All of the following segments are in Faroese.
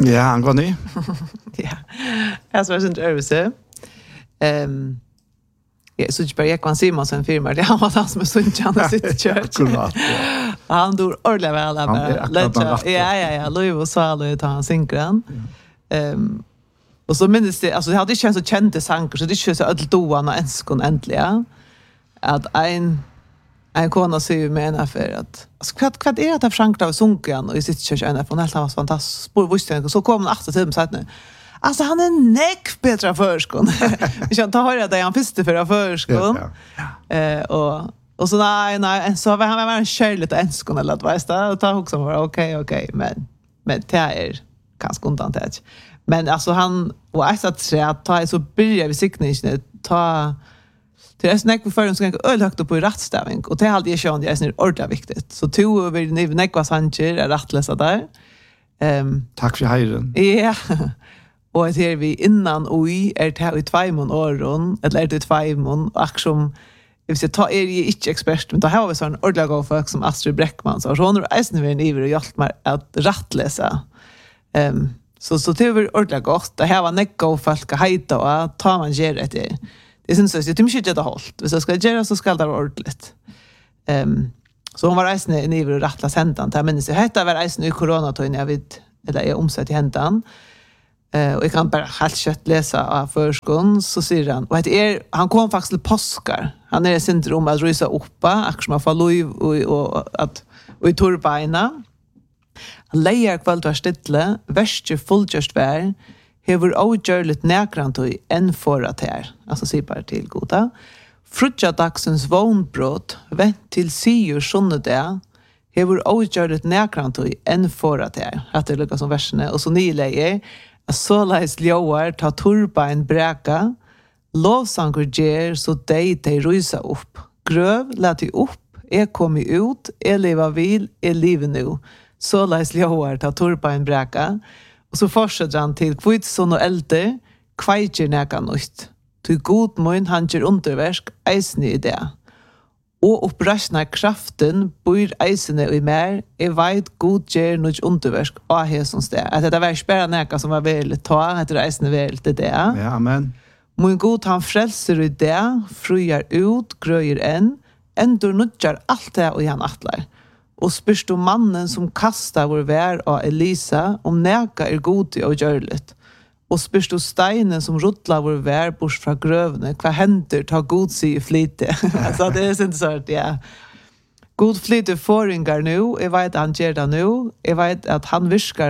Ja, han går ny. Ja, jag var inte överse. Ja, så bara jag kan se mig som firma. Det han var han som sunjan i sitt kök. Han dor ordentligt väl där. Ja, Louis och Salo tar han sinkran. Och så minns det, alltså det hade känts så kände sanger så det känns så ödldoan och enskon äntligen att en kona säger ju med en affär att alltså, vad är det att Frankrike av sunkan och i sitt kök en affär helt fantastiskt spår visst så kom han 8 timmar så att nu alltså han är näck bättre förskon. Vi kan ta höra det han visste för förskon. Och så nej så var han en kärligt enskon eller vad är det och ta också var okej men det är ganska undantag. Men alltså han och jag sa att ta så börjar vi siktningen ta till det snack för en ska öl högt upp på rättstavning och det hade jag sjön det är ordentligt viktigt. Så tog över Nekva Sanchez är rättläsa där. Tack för hejren. Ja. Och det är vi innan och är det i 2 månader eller är det 2 månader och som if jag tar inte expert men då har vi sån ordentligt gå folk som Astrid Breckman så hon är äsnen iver och hjälpt mig att rättläsa. Så det var ordentligt gott. Det här var nekko folk att hejta och ta man ger det. Det syns så att det inte är hållt. Hvis jag ska göra så ska det vara ordentligt. Så hon var reisende i niver och rattlas häntan. Det här minns jag. Hetta var reisende i coronatøyen jag vet, eller jag omsett i häntan. Och jag kan bara helt kött läsa av förskon. Så säger han, och han kom faktiskt till påskar. Han är i syndrom att rysa uppa. Akkur som har fallit och i torrbeina. Leier kvalt var stittle, verste fullgjørst vær, hever avgjørligt nækrant og enn forat her, altså sier bare til goda. Frutjadagsens vognbrott, vent til sier sunnedag, hever avgjørligt nækrant og enn forat her. At det lukket som versene, og så nye leier, at såleis ljøer ta turbein breka, lovsanger gjer så de rysa opp. Grøv, let de opp, kom ut, leva vil, livet nu. Så läs Ljoar ta turbein breka och så fortsätter han till kvitson och äldre kveitjer näka nytt. Till god mun han ger underversk eisne i det. Og opprasjna kraften bor eisene i mer, veit god ger nødt underversk av hesons det. At det var spæra næka som var veldig ta, etter eisene veldig det. Ja, amen. Mun god han frelser i det, frujar ut, grøyer endur nødjar alt det og han atlar. Og spørst om mannen som kastar vår vær av Elisa, om næka god og gjørligt. Og spørst om steinen som rutlar vår vær bort fra grøvene, hva henter ta god sig i flyte. Så det er inte så att ja. God flyte foringar nu, jeg vet han gjør det nu, jeg vet at han viskar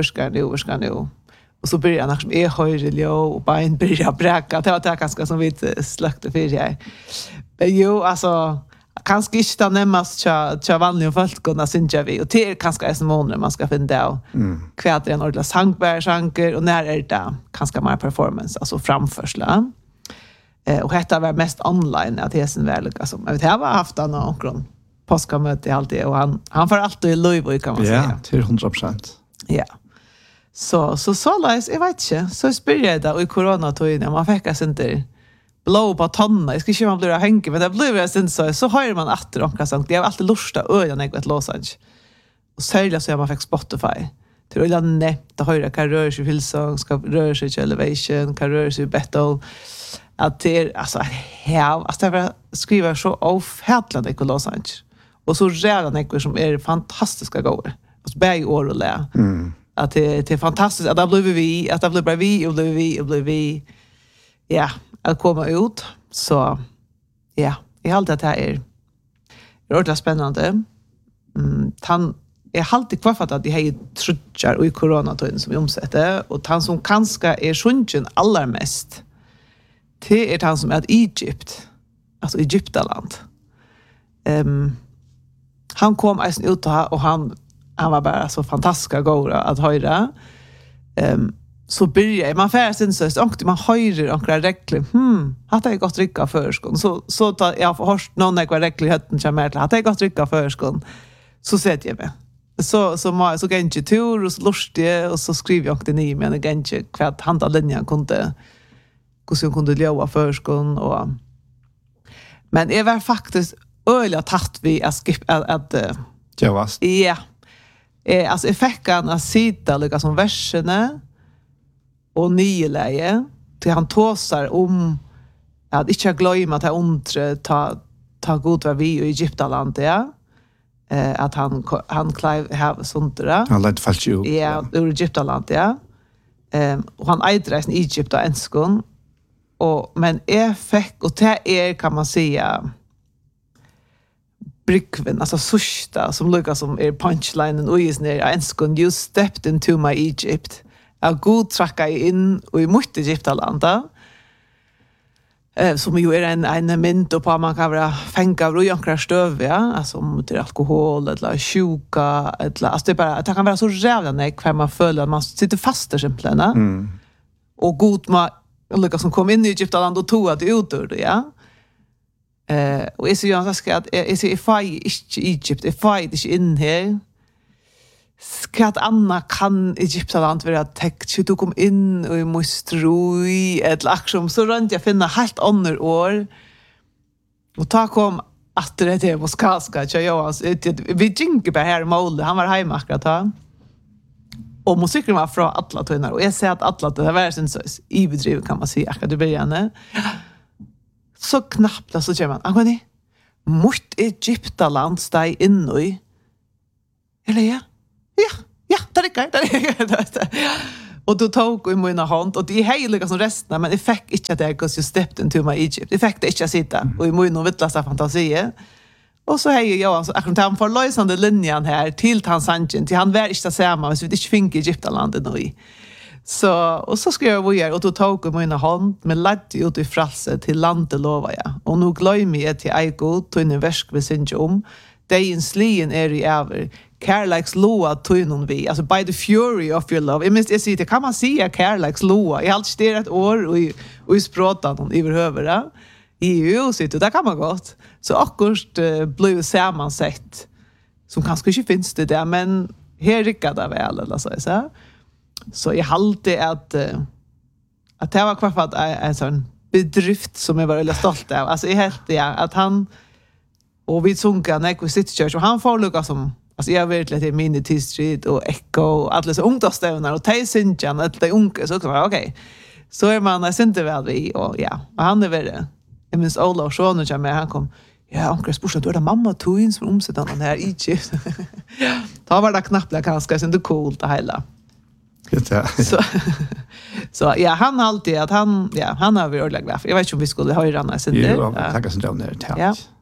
nu. Og så börjar han som høyre og bein börjar bräcka. Det var det ganska som vi slökte för jag. Jo, alltså kanske inte nämmas tja vanliga folk och synja vi och det är kanske en månad man ska finna av kvart en ordentlig sangbärsanker och när är det kanske mer performance alltså framförsla och detta var mest online att det är sen väl alltså jag vet jag har haft någon påskamöte alltid och han får alltid i liv kan man säga till 100%. Ja. Så läs jag vet inte så spyrade det i coronatiden man fick inte blå på tanna. Jag ska inte man blir hänga men det blir jag sen så hör man att och sånt. Jag har alltid lust att öra när jag vet Los Angeles. Och särskilt så man fick Spotify. Till att nätt att höra kan röra sig Hillsong, ska röra sig Elevation, kan röra sig Battle. Att det alltså det var skriva så avfärdlande i Los Angeles. Och så redan ekor som är fantastiska gåvor. Alltså bäg år och lä. Att det är fantastiskt att det blir bara vi. Ja, att komma ut. Så ja, jag har alltid att det här är ordentligt spännande. Jag har alltid kvar att det här är trutjar i coronatiden som vi omsätter. Och han som kanske är sjunken allra mest. Det är han som är Egypt. Alltså Egyptaland. Han kom ut och han var bara så fantastiska gåra att höra. Så börjar man färdas inte så och man höjer några regler. Hade jag gått dricka förskon så tar jag har hört någon några regler hötten kommer till. Hade jag gått dricka förskon så sätter jag mig. Så kan inte tur och så lustigt och så skriver jag det ni men kan inte kvart handa linjen kunde leva förskon och men är väl faktiskt öliga tatt vi att skippa att Javast. ja. Alltså effekten att sitta lika som verserna och nyläge till han tåsar om att inte glömma att han undre ta god var vi i Egyptaland ja. Att han klev här sånt där. Han lät falsk ju. Ja, ur Egyptaland ja. Och han eidreisen i Egypt och enskon. Men fick och det kan man säga brykven, alltså sista som lukar som punchlinen och is ner enskon you stepped into my Egypt. Jag god tracka in och i mot Egyptalanda. Som ju en mynd på man kan vara fänka av röjankrar stöv, ja. Alltså om det är alkohol eller sjuka eller alltså det bara det kan vara så jävla näck för man följer att man sitter fast där simpelthen. Och god man lukar som kom in i Egyptaland och tog det ut ur det, ja. Och jag säger att jag säger if I Egypt, if I inte in här att Anna kan Egyptaland vara täckt så du kom in och i mostrui ett action så runt jag finna helt andra år och ta kom att det är moskaska så jag vi gick på här mål han var hemma akkurat här och musiken var från alla tunnar och jag säger att alla det var sen så i bedriv kan man säga att det började så knappt så kör man angående mot Egyptaland steg in i eller ja det räcker. Och då tog i mina hand och det är hela som resten men det fick inte att jag just stepped into my Egypt. Det fick det inte att sitta och i mina vittlasta fantasier. Och så hej jag alltså att han får lösande linjen här till Tanzanien till han var inte samma men så vi inte fick Egyptalandet nu. Så skrev jag vad och då tog i mina hand med ladd ut i fralse till landet lovar jag. Och nu glömmer jag till Eiko till en versk vi syns om. Det är en slien i över. Carlax loa tunnon vi. Alltså by the fury of your love. Jag säger det kan man säga Carlax loa. Jag har alltid styrt ett år och i språtan hon överhuvud. I EU sitter det kan man gott. Så akkurat blev sammansett. Som kanske inte finns det där. Men här ryckade det väl. Eller så. Så jag halte att det var kvar för en sån bedrift som jag var väldigt stolt av. Alltså jag hette att han och vi sunka när vi sitter church och han får lucka som alltså jag vet lite Mini T-Street och Echo och alla så ungdomsstävnar och Tejsinjan att det unga så okej. Så är man inte väl vi och ja. Och han är väl det. Jag minns Ola och Sean och han kom ja, onkel Sporsen då är det mamma Twin som omsätter den här i Egypt. Ta var det knappt kanske så inte coolt det hela. Så ja, han alltid att han har varit ordentligt glad. Jag vet inte om vi skulle höra när sen det. Ja, tackar så där. Ja.